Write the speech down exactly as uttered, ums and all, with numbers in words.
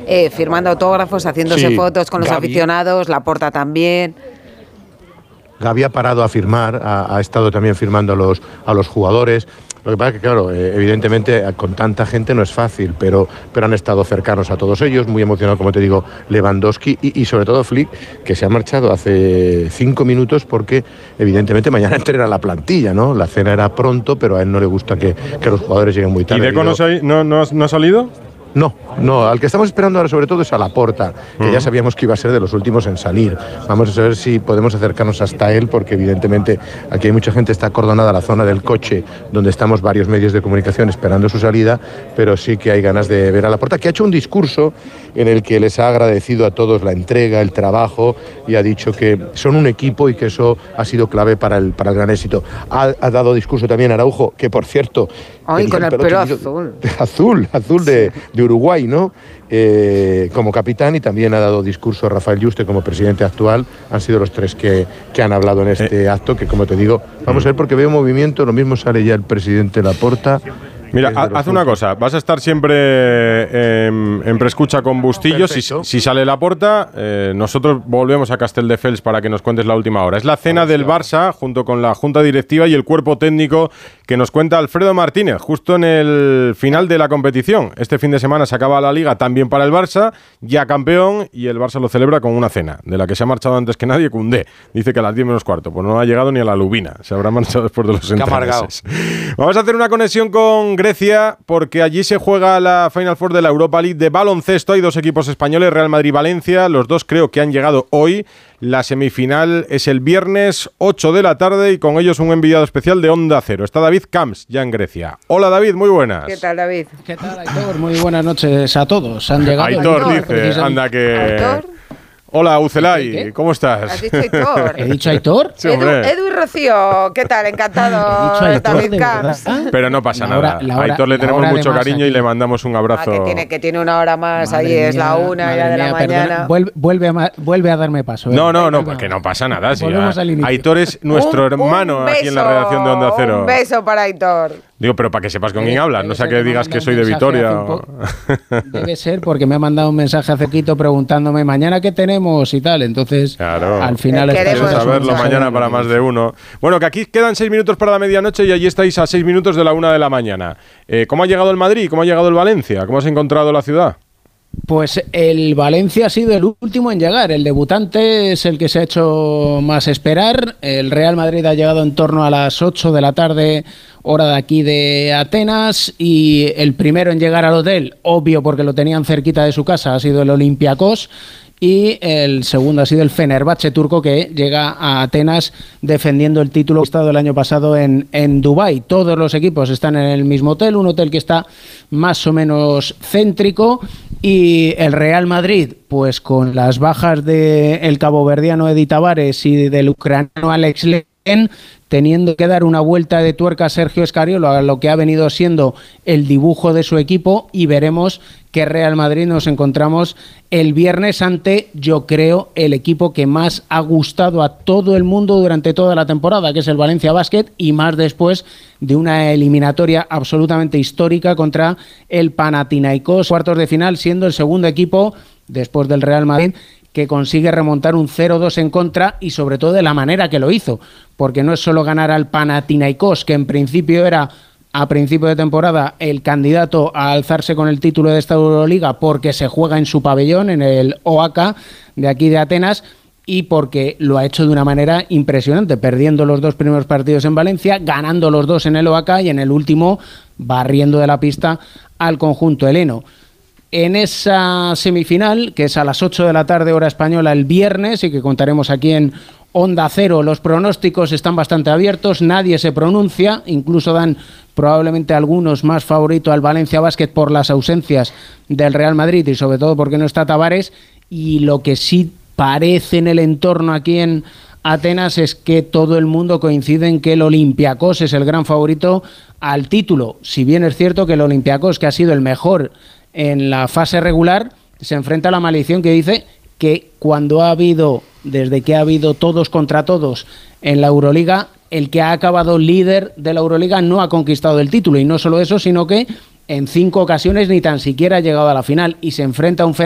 eh, firmando autógrafos, haciéndose sí, fotos con los Gavi. aficionados, Laporta también. Gavi ha parado a firmar, ha, ha estado también firmando a los, a los jugadores. Lo que pasa es que, claro, eh, evidentemente con tanta gente no es fácil, pero, pero han estado cercanos a todos ellos, muy emocionado, como te digo, Lewandowski y, y sobre todo Flick, que se ha marchado hace cinco minutos porque evidentemente mañana entrena la plantilla, ¿no? La cena era pronto, pero a él no le gusta que, que los jugadores lleguen muy tarde. ¿Y Deco no, no, no, no ha salido? No, no, al que estamos esperando ahora sobre todo es a Laporta, que uh-huh. ya sabíamos que iba a ser de los últimos en salir. Vamos a ver si podemos acercarnos hasta él, porque evidentemente aquí hay mucha gente, está acordonada la zona del coche, donde estamos varios medios de comunicación esperando su salida, pero sí que hay ganas de ver a Laporta, que ha hecho un discurso en el que les ha agradecido a todos la entrega, el trabajo, y ha dicho que son un equipo y que eso ha sido clave para el, para el gran éxito. Ha, ha dado discurso también Araujo, que por cierto... Ay, con el pelo azul. Azul, azul de, de Uruguay, ¿no? Eh, como capitán, y también ha dado discurso Rafael Yuste como presidente actual. Han sido los tres que, que han hablado en este eh. acto, que como te digo, vamos a ver porque veo movimiento, lo mismo sale ya el presidente Laporta. Mira, haz una cosa, vas a estar siempre en, en preescucha con Bustillo. Si, si sale Laporta, eh, nosotros volvemos a Castelldefels para que nos cuentes la última hora. Es la cena del Barça, junto con la Junta Directiva y el cuerpo técnico, que nos cuenta Alfredo Martínez, justo en el final de la competición. Este fin de semana se acaba la Liga también para el Barça, ya campeón, y el Barça lo celebra con una cena, de la que se ha marchado antes que nadie, Koundé. Dice que a las diez menos cuarto, pues no ha llegado ni a la lubina, se habrá marchado después de los entremeses. Vamos a hacer una conexión con Grecia, porque allí se juega la Final Four de la Europa League de baloncesto. Hay dos equipos españoles, Real Madrid y Valencia. Los dos creo que han llegado hoy. La semifinal es el viernes ocho de la tarde y con ellos un enviado especial de Onda Cero. Está David Camps ya en Grecia. Hola David, muy buenas. ¿Qué tal, David? ¿Qué tal, Aitor? Muy buenas noches a todos. Han llegado. Aitor, Aitor dice, anda que... ¿Aitor? Hola, Ucelay, ¿cómo estás? ¿Has dicho Aitor? ¿He dicho Aitor? Sí, Edu, Edu y Rocío, ¿qué tal? Encantado, David Camps. Pero no pasa la hora, nada. A Aitor le tenemos mucho cariño aquí. Y le mandamos un abrazo. Ah, que, tiene, que tiene una hora más, madre ahí mía, es la una ya de mía, la mañana. Vuelve, vuelve, a, vuelve a darme paso. ¿eh? No, no, no, porque no pasa nada. Sí, a, Aitor es nuestro un, hermano un beso, aquí en la redacción de Onda Cero. Un beso para Aitor. Digo, pero para que sepas con debe, quién hablas, no sea que digas que soy de Vitoria. O... Debe ser porque me ha mandado un mensaje hace poquito preguntándome mañana qué tenemos y tal. Entonces, claro. al final... Queremos saberlo mañana para más de uno. Bueno, que aquí quedan seis minutos para la medianoche y allí estáis a seis minutos de la una de la mañana. Eh, ¿Cómo ha llegado el Madrid? ¿Cómo ha llegado el Valencia? ¿Cómo has encontrado la ciudad? Pues el Valencia ha sido el último en llegar. El debutante es el que se ha hecho más esperar. El Real Madrid ha llegado en torno a las ocho de la tarde, hora de aquí de Atenas, y el primero en llegar al hotel, obvio porque lo tenían cerquita de su casa, ha sido el Olympiacos. Y el segundo ha sido el Fenerbahce turco, que llega a Atenas defendiendo el título estado el año pasado en, en Dubái. Todos los equipos están en el mismo hotel, un hotel que está más o menos céntrico, y el Real Madrid, pues con las bajas del caboverdiano Edi Tavares y del ucraniano Alex Len, teniendo que dar una vuelta de tuerca a Sergio Escariolo a lo que ha venido siendo el dibujo de su equipo, y veremos qué Real Madrid nos encontramos el viernes ante, yo creo, el equipo que más ha gustado a todo el mundo durante toda la temporada, que es el Valencia Basket, y más después de una eliminatoria absolutamente histórica contra el Panathinaikos, cuartos de final, siendo el segundo equipo después del Real Madrid que consigue remontar un cero dos en contra, y sobre todo de la manera que lo hizo, porque no es solo ganar al Panathinaikos, que en principio era a principio de temporada el candidato a alzarse con el título de esta Euroliga, porque se juega en su pabellón, en el O A K de aquí de Atenas, y porque lo ha hecho de una manera impresionante, perdiendo los dos primeros partidos en Valencia, ganando los dos en el O A K y en el último barriendo de la pista al conjunto heleno. En esa semifinal, que es a las ocho de la tarde hora española el viernes, y que contaremos aquí en Onda Cero, los pronósticos están bastante abiertos, nadie se pronuncia, incluso dan probablemente algunos más favorito al Valencia Basket por las ausencias del Real Madrid y sobre todo porque no está Tavares, y lo que sí parece en el entorno aquí en Atenas es que todo el mundo coincide en que el Olympiacos es el gran favorito al título, si bien es cierto que el Olympiacos, que ha sido el mejor en la fase regular, se enfrenta a la maldición que dice que cuando ha habido, desde que ha habido todos contra todos en la Euroliga, el que ha acabado líder de la Euroliga no ha conquistado el título, y no solo eso, sino que en cinco ocasiones ni tan siquiera ha llegado a la final, y se enfrenta a un